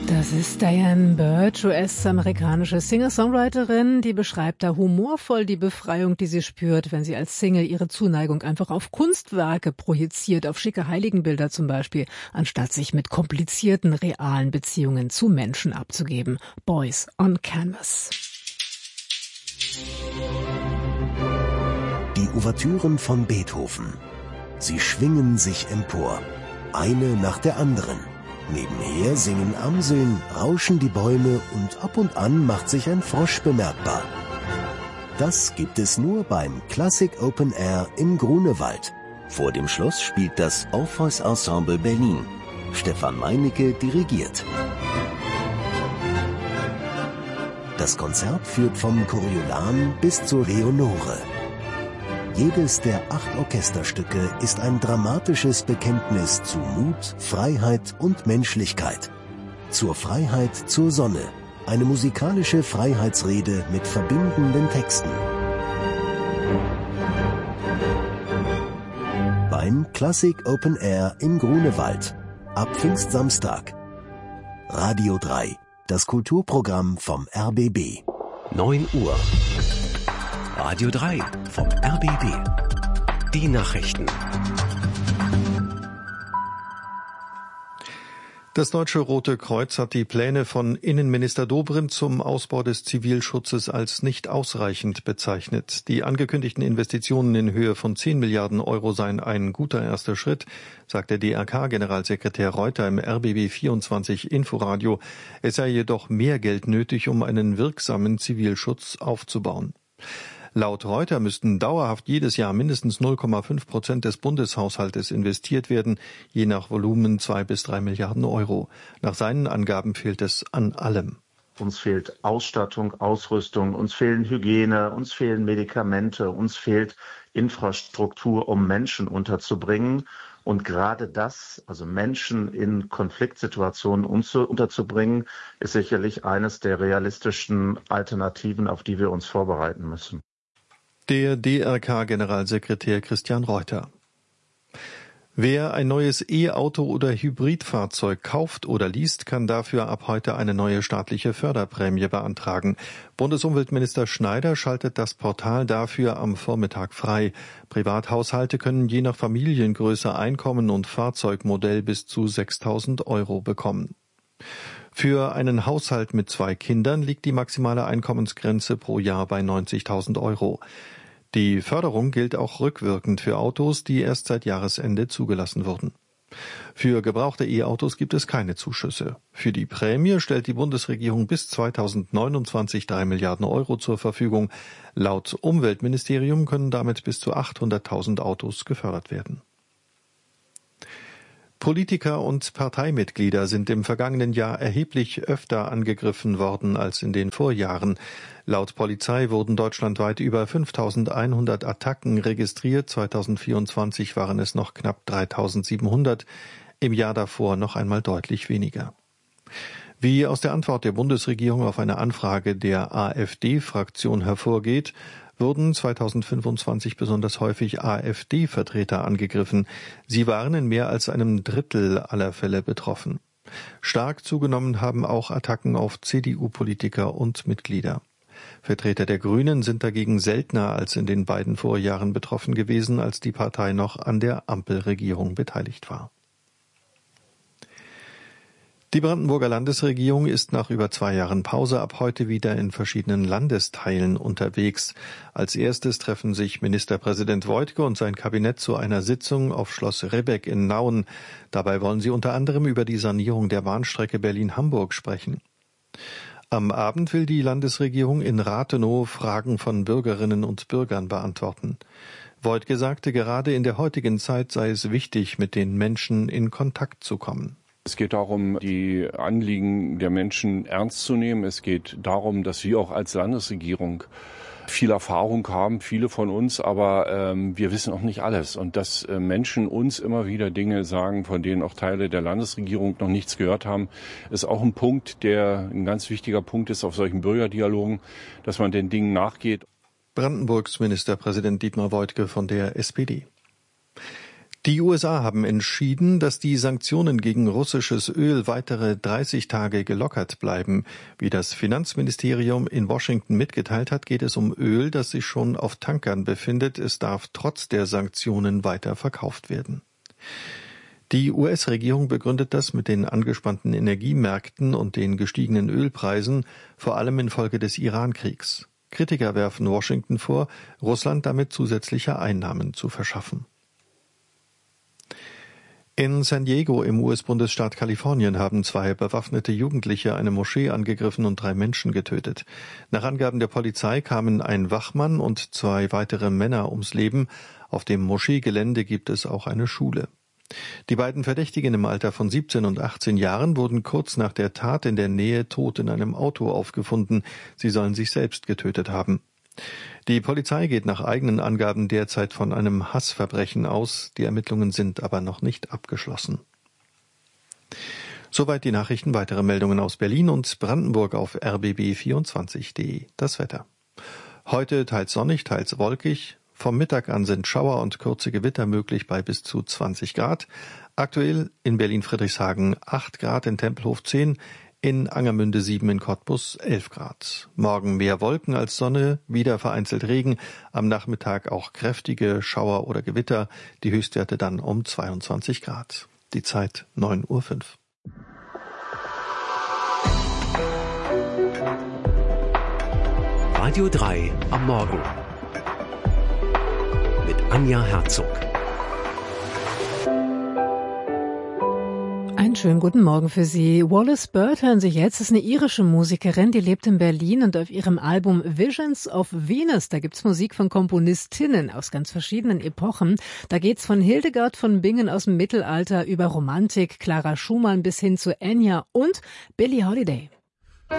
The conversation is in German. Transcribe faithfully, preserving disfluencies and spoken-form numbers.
Das ist Diane Birch, U S-amerikanische Singer-Songwriterin, die beschreibt da humorvoll die Befreiung, die sie spürt, wenn sie als Single ihre Zuneigung einfach auf Kunstwerke projiziert, auf schicke Heiligenbilder zum Beispiel, anstatt sich mit komplizierten, realen Beziehungen zu Menschen abzugeben. Boys on Canvas. Die Ouvertüren von Beethoven. Sie schwingen sich empor, eine nach der anderen. Nebenher singen Amseln, rauschen die Bäume und ab und an macht sich ein Frosch bemerkbar. Das gibt es nur beim Classic Open Air im Grunewald. Vor dem Schloss spielt das Orpheus Ensemble Berlin. Stefan Meinicke dirigiert. Das Konzert führt vom Coriolan bis zur Leonore. Jedes der acht Orchesterstücke ist ein dramatisches Bekenntnis zu Mut, Freiheit und Menschlichkeit. Zur Freiheit zur Sonne. Eine musikalische Freiheitsrede mit verbindenden Texten. Beim Classic Open Air im Grunewald. Ab Pfingstsamstag. Radio drei. Das Kulturprogramm vom R B B. neun Uhr. Radio drei vom R B B. Die Nachrichten. Das Deutsche Rote Kreuz hat die Pläne von Innenminister Dobrindt zum Ausbau des Zivilschutzes als nicht ausreichend bezeichnet. Die angekündigten Investitionen in Höhe von zehn Milliarden Euro seien ein guter erster Schritt, sagt der D R K-Generalsekretär Reuter im R B B vierundzwanzig Inforadio. Es sei jedoch mehr Geld nötig, um einen wirksamen Zivilschutz aufzubauen. Laut Reuter müssten dauerhaft jedes Jahr mindestens null Komma fünf Prozent des Bundeshaushaltes investiert werden, je nach Volumen zwei bis drei Milliarden Euro. Nach seinen Angaben fehlt es an allem. Uns fehlt Ausstattung, Ausrüstung, uns fehlen Hygiene, uns fehlen Medikamente, uns fehlt Infrastruktur, um Menschen unterzubringen. Und gerade das, also Menschen in Konfliktsituationen unterzubringen, ist sicherlich eines der realistischen Alternativen, auf die wir uns vorbereiten müssen. Der D R K-Generalsekretär Christian Reuter. Wer ein neues E-Auto oder Hybridfahrzeug kauft oder liest, kann dafür ab heute eine neue staatliche Förderprämie beantragen. Bundesumweltminister Schneider schaltet das Portal dafür am Vormittag frei. Privathaushalte können je nach Familiengröße, Einkommen und Fahrzeugmodell bis zu sechstausend Euro bekommen. Für einen Haushalt mit zwei Kindern liegt die maximale Einkommensgrenze pro Jahr bei neunzigtausend Euro. Die Förderung gilt auch rückwirkend für Autos, die erst seit Jahresende zugelassen wurden. Für gebrauchte E-Autos gibt es keine Zuschüsse. Für die Prämie stellt die Bundesregierung bis zweitausendneunundzwanzig drei Milliarden Euro zur Verfügung. Laut Umweltministerium können damit bis zu achthunderttausend Autos gefördert werden. Politiker und Parteimitglieder sind im vergangenen Jahr erheblich öfter angegriffen worden als in den Vorjahren. Laut Polizei wurden deutschlandweit über fünftausendeinhundert Attacken registriert. zweitausendvierundzwanzig waren es noch knapp dreitausendsiebenhundert, im Jahr davor noch einmal deutlich weniger. Wie aus der Antwort der Bundesregierung auf eine Anfrage der AfD-Fraktion hervorgeht, wurden zweitausendfünfundzwanzig besonders häufig AfD-Vertreter angegriffen. Sie waren in mehr als einem Drittel aller Fälle betroffen. Stark zugenommen haben auch Attacken auf C D U-Politiker und Mitglieder. Vertreter der Grünen sind dagegen seltener als in den beiden Vorjahren betroffen gewesen, als die Partei noch an der Ampelregierung beteiligt war. Die Brandenburger Landesregierung ist nach über zwei Jahren Pause ab heute wieder in verschiedenen Landesteilen unterwegs. Als erstes treffen sich Ministerpräsident Woidke und sein Kabinett zu einer Sitzung auf Schloss Ribbeck in Nauen. Dabei wollen sie unter anderem über die Sanierung der Bahnstrecke Berlin-Hamburg sprechen. Am Abend will die Landesregierung in Rathenow Fragen von Bürgerinnen und Bürgern beantworten. Woidke sagte, gerade in der heutigen Zeit sei es wichtig, mit den Menschen in Kontakt zu kommen. Es geht darum, die Anliegen der Menschen ernst zu nehmen. Es geht darum, dass wir auch als Landesregierung viel Erfahrung haben, viele von uns, aber ähm, wir wissen auch nicht alles. Und dass äh, Menschen uns immer wieder Dinge sagen, von denen auch Teile der Landesregierung noch nichts gehört haben, ist auch ein Punkt, der ein ganz wichtiger Punkt ist auf solchen Bürgerdialogen, dass man den Dingen nachgeht. Brandenburgs Ministerpräsident Dietmar Woidke von der S P D. Die U S A haben entschieden, dass die Sanktionen gegen russisches Öl weitere dreißig Tage gelockert bleiben. Wie das Finanzministerium in Washington mitgeteilt hat, geht es um Öl, das sich schon auf Tankern befindet. Es darf trotz der Sanktionen weiter verkauft werden. Die U S-Regierung begründet das mit den angespannten Energiemärkten und den gestiegenen Ölpreisen, vor allem infolge des Iran-Kriegs. Kritiker werfen Washington vor, Russland damit zusätzliche Einnahmen zu verschaffen. In San Diego im U S-Bundesstaat Kalifornien haben zwei bewaffnete Jugendliche eine Moschee angegriffen und drei Menschen getötet. Nach Angaben der Polizei kamen ein Wachmann und zwei weitere Männer ums Leben. Auf dem Moscheegelände gibt es auch eine Schule. Die beiden Verdächtigen im Alter von siebzehn und achtzehn Jahren wurden kurz nach der Tat in der Nähe tot in einem Auto aufgefunden. Sie sollen sich selbst getötet haben. Die Polizei geht nach eigenen Angaben derzeit von einem Hassverbrechen aus. Die Ermittlungen sind aber noch nicht abgeschlossen. Soweit die Nachrichten. Weitere Meldungen aus Berlin und Brandenburg auf r b b vierundzwanzig punkt de. Das Wetter. Heute teils sonnig, teils wolkig. Vom Mittag an sind Schauer und kurze Gewitter möglich bei bis zu zwanzig Grad. Aktuell in Berlin-Friedrichshagen acht Grad, in Tempelhof zehn, in Angermünde sieben, in Cottbus elf Grad. Morgen mehr Wolken als Sonne, wieder vereinzelt Regen. Am Nachmittag auch kräftige Schauer oder Gewitter. Die Höchstwerte dann um zweiundzwanzig Grad. Die Zeit neun Uhr fünf. Radio drei am Morgen. Mit Anja Herzog. Einen schönen guten Morgen für Sie. Wallis Bird hören Sie jetzt, ist eine irische Musikerin, die lebt in Berlin und auf ihrem Album Visions of Venus, da gibt's Musik von Komponistinnen aus ganz verschiedenen Epochen. Da geht's von Hildegard von Bingen aus dem Mittelalter über Romantik, Clara Schumann bis hin zu Enya und Billie Holiday.